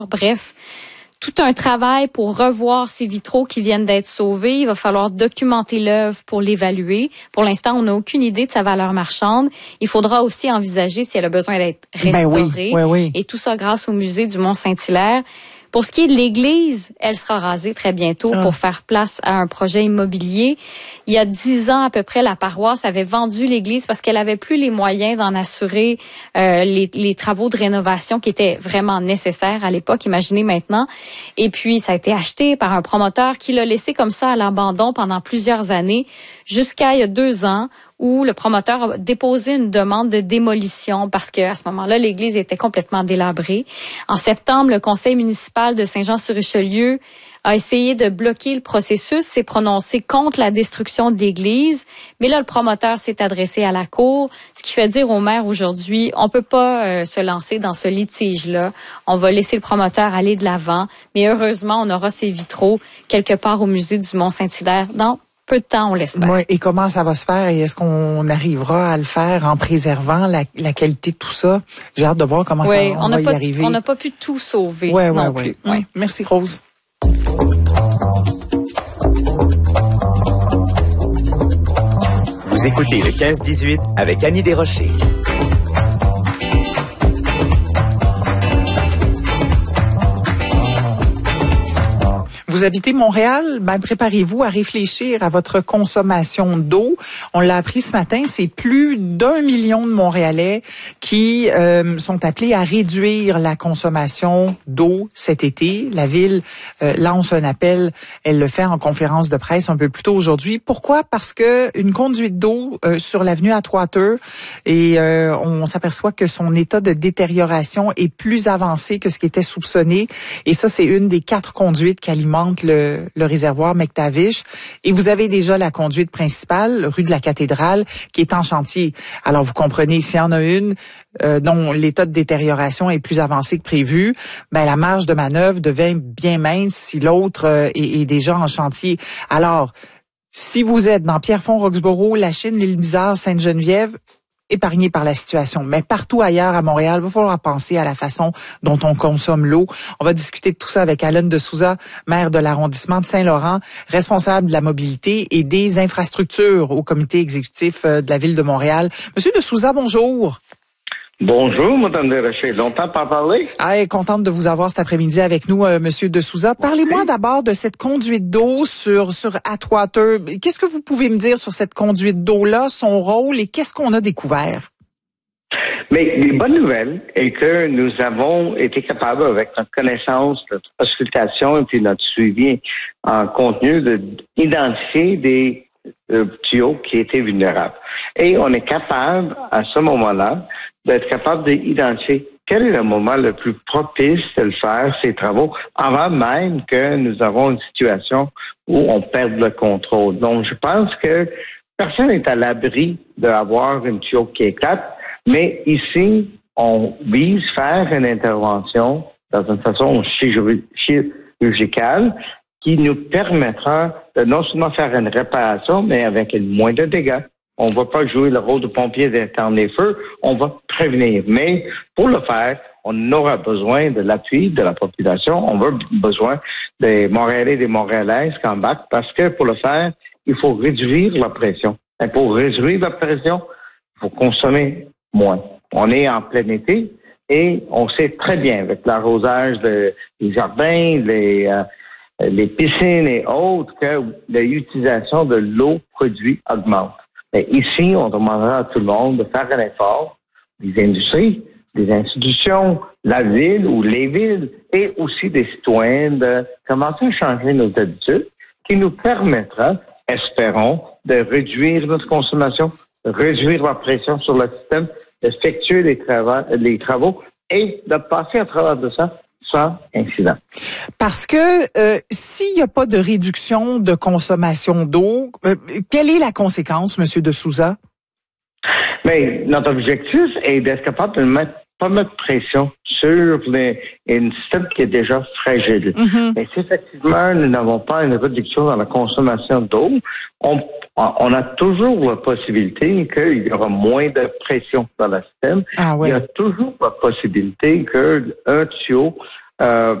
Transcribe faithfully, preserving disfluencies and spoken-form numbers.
Bref, tout un travail pour revoir ces vitraux qui viennent d'être sauvés. Il va falloir documenter l'œuvre pour l'évaluer. Pour l'instant, on n'a aucune idée de sa valeur marchande. Il faudra aussi envisager si elle a besoin d'être restaurée. Ben oui, oui, oui. Et tout ça grâce au musée du Mont-Saint-Hilaire. Pour ce qui est de l'église, elle sera rasée très bientôt ah. pour faire place à un projet immobilier. Il y a dix ans à peu près, la paroisse avait vendu l'église parce qu'elle avait plus les moyens d'en assurer euh, les, les travaux de rénovation qui étaient vraiment nécessaires à l'époque, imaginez maintenant. Et puis, ça a été acheté par un promoteur qui l'a laissé comme ça à l'abandon pendant plusieurs années, jusqu'à il y a deux ans, où le promoteur a déposé une demande de démolition parce qu'à ce moment-là, l'église était complètement délabrée. En septembre, le conseil municipal de Saint-Jean-sur-Richelieu a essayé de bloquer le processus, s'est prononcé contre la destruction de l'église, mais là, le promoteur s'est adressé à la cour, ce qui fait dire au maire aujourd'hui, on peut pas euh, se lancer dans ce litige-là, on va laisser le promoteur aller de l'avant, mais heureusement, on aura ces vitraux quelque part au musée du Mont-Saint-Hilaire dans peu de temps, on l'espère. Oui, et comment ça va se faire et est-ce qu'on arrivera à le faire en préservant la, la qualité de tout ça? J'ai hâte de voir comment oui, ça on, on va pas, y arriver. On n'a pas pu tout sauver ouais, non ouais, plus. Ouais. Ouais. Merci Rose. Vous écoutez le quinze dix-huit avec Annie Desrochers. Vous habitez Montréal, ben préparez-vous à réfléchir à votre consommation d'eau. On l'a appris ce matin, c'est plus d'un million de Montréalais qui euh, sont appelés à réduire la consommation d'eau cet été. La ville euh, lance un appel, elle le fait en conférence de presse un peu plus tôt aujourd'hui. Pourquoi? Parce que une conduite d'eau euh, sur l'avenue Atwater et euh, on s'aperçoit que son état de détérioration est plus avancé que ce qui était soupçonné. Et ça, c'est une des quatre conduites qui alimentent Le, le réservoir McTavish. Et vous avez déjà la conduite principale, rue de la Cathédrale, qui est en chantier. Alors, vous comprenez, s'il y en a une euh, dont l'état de détérioration est plus avancé que prévu, ben la marge de manœuvre devient bien mince si l'autre euh, est, est déjà en chantier. Alors, si vous êtes dans Pierrefonds-Roxboro, La Chine, l'Île-Bizarre, Sainte-Geneviève, épargné par la situation. Mais partout ailleurs à Montréal, il va falloir penser à la façon dont on consomme l'eau. On va discuter de tout ça avec Alain de Souza, maire de l'arrondissement de Saint-Laurent, responsable de la mobilité et des infrastructures au comité exécutif de la Ville de Montréal. Monsieur de Souza, bonjour. Bonjour, Mme Desrochers. Longtemps pas parlé? Ah, contente de vous avoir cet après-midi avec nous, euh, Monsieur de Souza. Parlez-moi d'abord de cette conduite d'eau sur sur Atwater. Qu'est-ce que vous pouvez me dire sur cette conduite d'eau-là, son rôle et qu'est-ce qu'on a découvert? Mais les bonnes nouvelles est que nous avons été capables, avec notre connaissance, notre auscultation et puis notre suivi en contenu, d'identifier des euh, tuyaux qui étaient vulnérables. Et on est capable, à ce moment-là, d'être capable d'identifier quel est le moment le plus propice de le faire, ces travaux, avant même que nous avons une situation où on perde le contrôle. Donc, je pense que personne n'est à l'abri d'avoir une tuyau qui éclate, mais ici, on vise faire une intervention dans une façon chirurgicale qui nous permettra de non seulement faire une réparation, mais avec moins de dégâts. On ne va pas jouer le rôle de pompier d'éteindre les feux, on va prévenir. Mais pour le faire, on aura besoin de l'appui de la population, on a besoin des Montréalais et des Montréalaises qui embarquent parce que pour le faire, il faut réduire la pression. Et pour réduire la pression, il faut consommer moins. On est en plein été et on sait très bien avec l'arrosage de, des jardins, les, euh, les piscines et autres que l'utilisation de l'eau produit augmente. Mais ici, on demandera à tout le monde de faire un effort, des industries, des institutions, la ville ou les villes, et aussi des citoyens de commencer à changer nos habitudes, qui nous permettra, espérons, de réduire notre consommation, de réduire la pression sur le système, d'effectuer les, trava- les travaux et de passer à travers de ça sans incident. Parce que euh, s'il n'y a pas de réduction de consommation d'eau, euh, quelle est la conséquence, Monsieur de Souza? Mais notre objectif est d'être capable de mettre pas mettre pression sur les, un système qui est déjà fragile. Mm-hmm. Mais si effectivement nous n'avons pas une réduction dans la consommation d'eau, on, on a toujours la possibilité qu'il y aura moins de pression dans le système. Ah ouais. Il y a toujours la possibilité qu'un tuyau euh,